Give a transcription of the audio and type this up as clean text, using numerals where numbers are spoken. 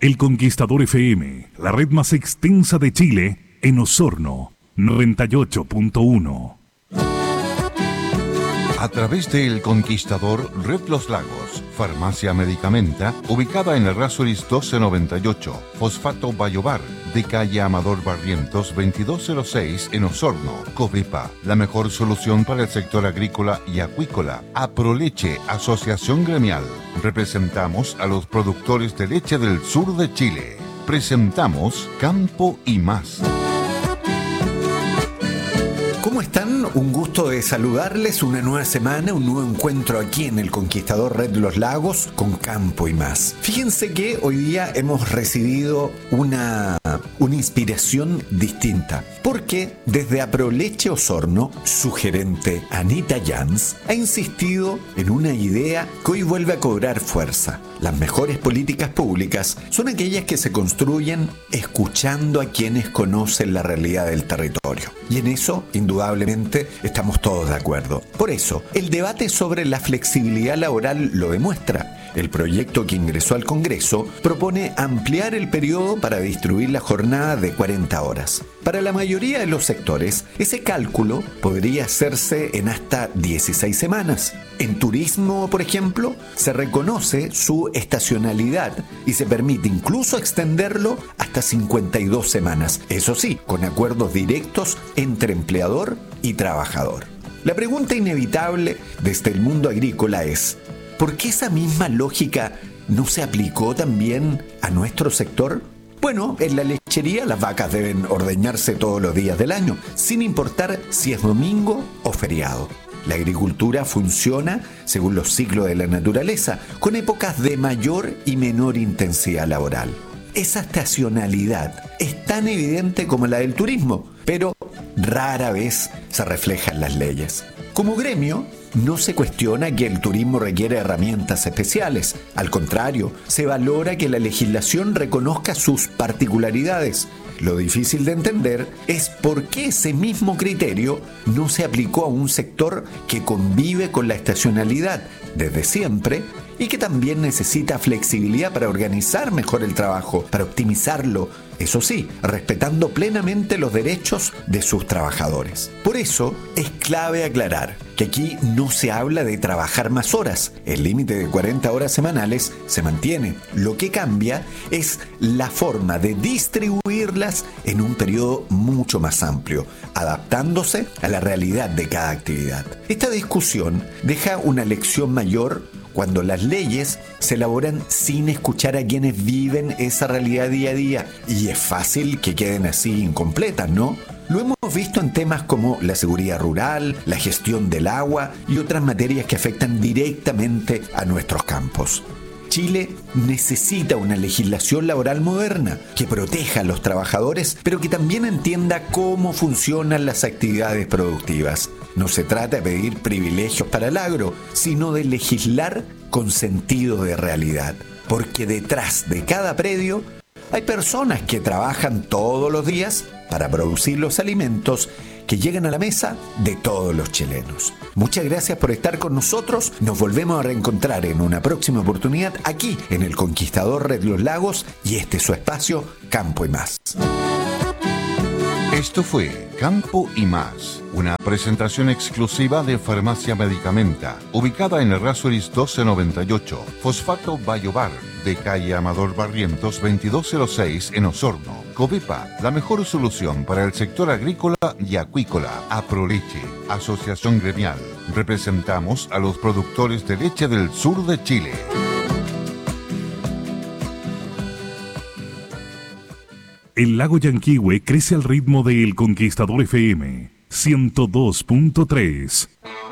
El Conquistador FM, la red más extensa de Chile, en Osorno, 98.1. A través de El Conquistador, Red Los Lagos, Farmacia Medicamenta, ubicada en Errázuriz 1298, Fosfato Bayobar, de calle Amador Barrientos 2206 en Osorno, Copipa, la mejor solución para el sector agrícola y acuícola. Aproleche, Asociación Gremial. Representamos a los productores de leche del sur de Chile. Presentamos Campo y Más. ¿Cómo están? Un gusto de saludarles, una nueva semana, un nuevo encuentro aquí en El Conquistador Red Los Lagos con Campo y Más. Fíjense que hoy día hemos recibido una inspiración distinta, porque desde Aproleche Osorno, su gerente Anita Jans ha insistido en una idea que hoy vuelve a cobrar fuerza. Las mejores políticas públicas son aquellas que se construyen escuchando a quienes conocen la realidad del territorio. Y en eso, indudablemente, estamos todos de acuerdo. Por eso, el debate sobre la flexibilidad laboral lo demuestra. El proyecto que ingresó al Congreso propone ampliar el periodo para distribuir la jornada de 40 horas. Para la mayoría de los sectores, ese cálculo podría hacerse en hasta 16 semanas. En turismo, por ejemplo, se reconoce su estacionalidad y se permite incluso extenderlo hasta 52 semanas. Eso sí, con acuerdos directos entre empleador y trabajador. La pregunta inevitable desde el mundo agrícola es: ¿por qué esa misma lógica no se aplicó también a nuestro sector? Bueno, en la lechería las vacas deben ordeñarse todos los días del año, sin importar si es domingo o feriado. La agricultura funciona según los ciclos de la naturaleza, con épocas de mayor y menor intensidad laboral. Esa estacionalidad es tan evidente como la del turismo, pero rara vez se refleja en las leyes. Como gremio, no se cuestiona que el turismo requiere herramientas especiales. Al contrario, se valora que la legislación reconozca sus particularidades. Lo difícil de entender es por qué ese mismo criterio no se aplicó a un sector que convive con la estacionalidad desde siempre y que también necesita flexibilidad para organizar mejor el trabajo, para optimizarlo, eso sí, respetando plenamente los derechos de sus trabajadores. Por eso es clave aclarar que aquí no se habla de trabajar más horas. El límite de 40 horas semanales se mantiene. Lo que cambia es la forma de distribuirlas en un periodo mucho más amplio, adaptándose a la realidad de cada actividad. Esta discusión deja una lección mayor cuando las leyes se elaboran sin escuchar a quienes viven esa realidad día a día. Y es fácil que queden así incompletas, ¿no? Lo hemos visto en temas como la seguridad rural, la gestión del agua y otras materias que afectan directamente a nuestros campos. Chile necesita una legislación laboral moderna que proteja a los trabajadores, pero que también entienda cómo funcionan las actividades productivas. No se trata de pedir privilegios para el agro, sino de legislar con sentido de realidad. Porque detrás de cada predio hay personas que trabajan todos los días para producir los alimentos que llegan a la mesa de todos los chilenos. Muchas gracias por estar con nosotros. Nos volvemos a reencontrar en una próxima oportunidad aquí en El Conquistador Red Los Lagos y este es su espacio Campo y Más. Esto fue Campo y Más, una presentación exclusiva de Farmacia Medicamenta, ubicada en Errázuriz 1298, Fosfato Bayobar, de calle Amador Barrientos 2206 en Osorno, Copipa, la mejor solución para el sector agrícola y acuícola. Aproleche, Asociación Gremial. Representamos a los productores de leche del sur de Chile. El lago Yanquihue crece al ritmo de El Conquistador FM 102.3.